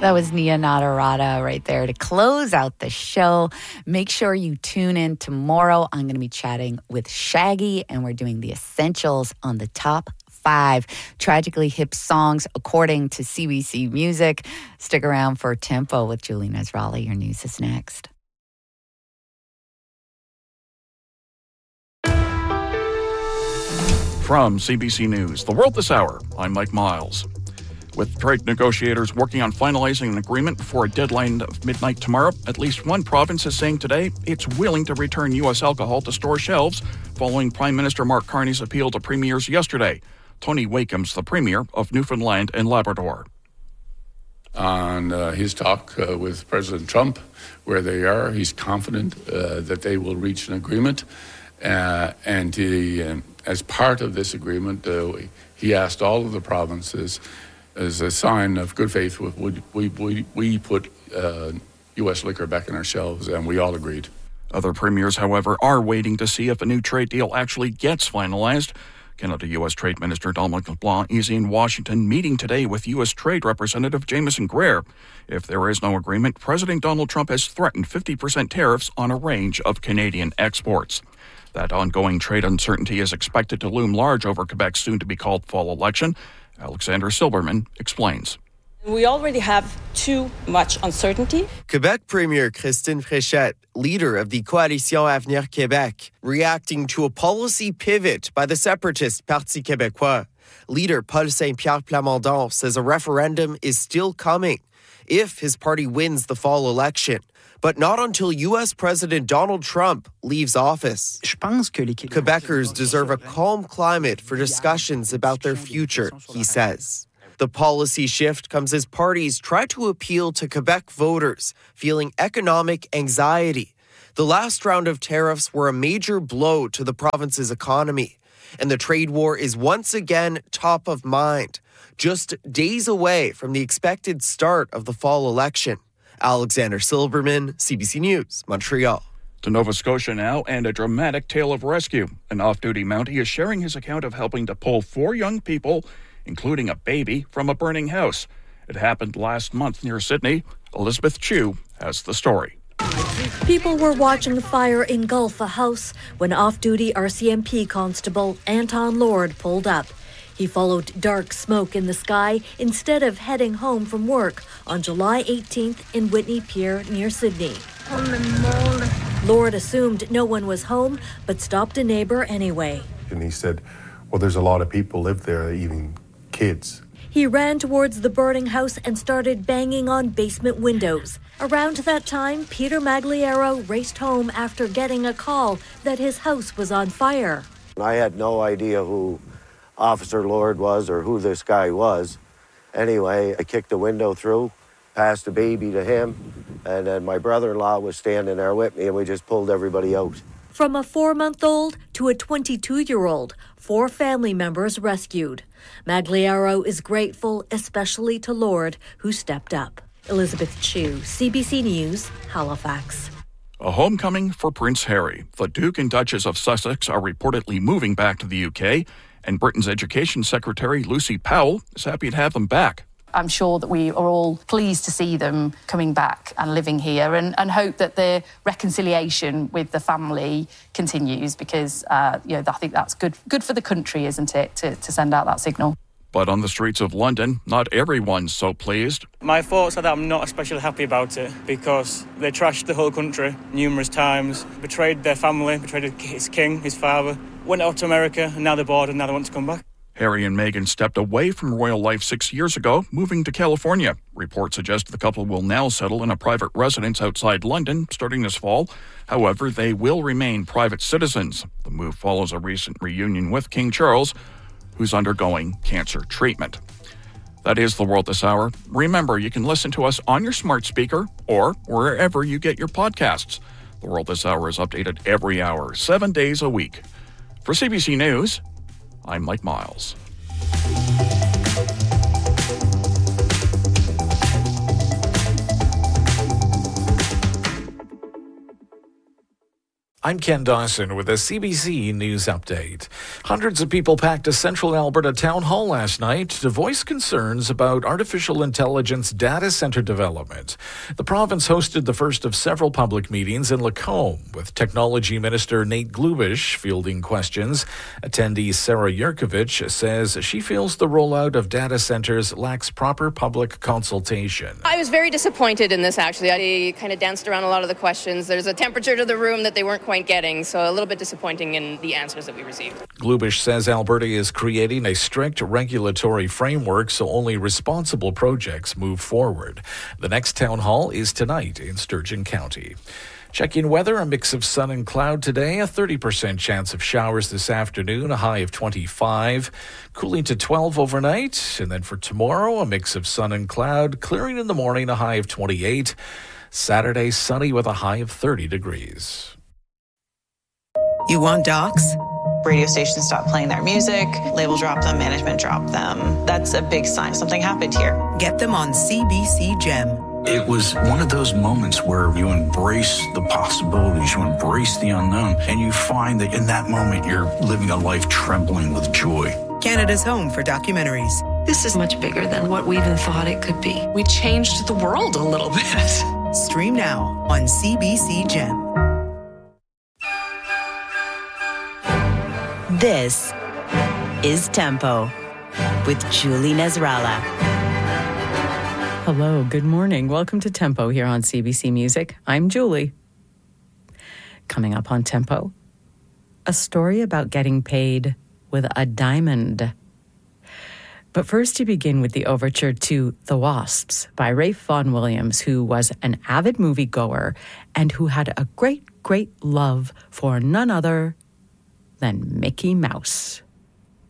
That was Nia Nadarada right there to close out the show. Make sure you tune in tomorrow. I'm going to be chatting with Shaggy, and we're doing the essentials on the top 5 tragically hip songs according to CBC Music. Stick around for Tempo with Julie Nasrallah. Your news is next. From CBC News, The World This Hour, I'm Mike Miles. With trade negotiators working on finalizing an agreement before a deadline of midnight tomorrow, at least one province is saying today it's willing to return U.S. alcohol to store shelves following Prime Minister Mark Carney's appeal to premiers yesterday. Tony Wakeham's the Premier of Newfoundland and Labrador. On his talk with President Trump, where they are, he's confident that they will reach an agreement. And as part of this agreement, he asked all of the provinces, as a sign of good faith, would we put U.S. liquor back in our shelves, and we all agreed. Other premiers, however, are waiting to see if a new trade deal actually gets finalized. Canada U.S. Trade Minister Dominic LeBlanc is in Washington meeting today with U.S. Trade Representative Jameson Greer. If there is no agreement, President Donald Trump has threatened 50% tariffs on a range of Canadian exports. That ongoing trade uncertainty is expected to loom large over Quebec's soon-to-be-called fall election. Alexander Silberman explains. We already have too much uncertainty. Quebec Premier Christine Fréchette, leader of the Coalition Avenir Québec, reacting to a policy pivot by the separatist Parti québécois. Leader Paul Saint-Pierre Plamondon says a referendum is still coming if his party wins the fall election, but not until U.S. President Donald Trump leaves office. Quebecers deserve a calm climate for discussions about their future, he says. The policy shift comes as parties try to appeal to Quebec voters feeling economic anxiety. The last round of tariffs were a major blow to the province's economy, and the trade war is once again top of mind, just days away from the expected start of the fall election. Alexander Silberman, CBC News, Montreal. To Nova Scotia now, and a dramatic tale of rescue. An off-duty Mountie is sharing his account of helping to pull 4 young people, including a baby, from a burning house. It happened last month near Sydney. Elizabeth Chu has the story. People were watching the fire engulf a house when off-duty RCMP Constable Anton Lord pulled up. He followed dark smoke in the sky instead of heading home from work on July 18th in Whitney Pier near Sydney. Lord assumed no one was home, but stopped a neighbour anyway. And he said, well, there's a lot of people live there, even kids. He ran towards the burning house and started banging on basement windows. Around that time, Peter Magliaro raced home after getting a call that his house was on fire. I had no idea who Officer Lord was or who this guy was. Anyway, I kicked the window through, passed the baby to him, and then my brother-in-law was standing there with me, and we just pulled everybody out. From a 4-month-old to a 22-year-old, 4 family members rescued. Magliaro is grateful, especially to Lord, who stepped up. Elizabeth Chu, CBC News, Halifax. A homecoming for Prince Harry. The Duke and Duchess of Sussex are reportedly moving back to the UK, and Britain's Education Secretary Lucy Powell is happy to have them back. I'm sure that we are all pleased to see them coming back and living here, and hope that the reconciliation with the family continues, because I think that's good for the country, isn't it, to send out that signal. But on the streets of London, not everyone's so pleased. My thoughts are that I'm not especially happy about it, because they trashed the whole country numerous times, betrayed their family, betrayed his king, his father, went out to America, and now they're bored and now they want to come back. Harry and Meghan stepped away from royal life 6 years ago, moving to California. Reports suggest the couple will now settle in a private residence outside London starting this fall. However, they will remain private citizens. The move follows a recent reunion with King Charles, who's undergoing cancer treatment. That is The World This Hour. Remember, you can listen to us on your smart speaker or wherever you get your podcasts. The World This Hour is updated every hour, 7 days a week. For CBC News, I'm Mike Miles. I'm Ken Dawson with a CBC News Update. Hundreds of people packed a Central Alberta town hall last night to voice concerns about artificial intelligence data centre development. The province hosted the first of several public meetings in Lacombe, with Technology Minister Nate Glubish fielding questions. Attendee Sarah Yurkovich says she feels the rollout of data centres lacks proper public consultation. I was very disappointed in this, actually. I kind of danced around a lot of the questions. There's a temperature to the room that they weren't quite getting, so a little bit disappointing in the answers that we received. Glubish says Alberta is creating a strict regulatory framework so only responsible projects move forward. The next town hall is tonight in Sturgeon County. Checking weather, a mix of sun and cloud today, a 30% chance of showers this afternoon, a high of 25, cooling to 12 overnight. And then for tomorrow, a mix of sun and cloud, clearing in the morning, a high of 28. Saturday, sunny with a high of 30 degrees. You want docs? Radio stations stop playing their music, label drop them, management drop them. That's a big sign something happened here. Get them on CBC Gem. It was one of those moments where you embrace the possibilities, you embrace the unknown, and you find that in that moment you're living a life trembling with joy. Canada's home for documentaries. This is much bigger than what we even thought it could be. We changed the world a little bit. Stream now on CBC Gem. This is Tempo with Julie Nasrallah. Hello, good morning. Welcome to Tempo here on CBC Music. I'm Julie. Coming up on Tempo, a story about getting paid with a diamond. But first, you begin with the overture to The Wasps by Rafe Vaughan Williams, who was an avid moviegoer and who had a great, great love for none other than Mickey Mouse.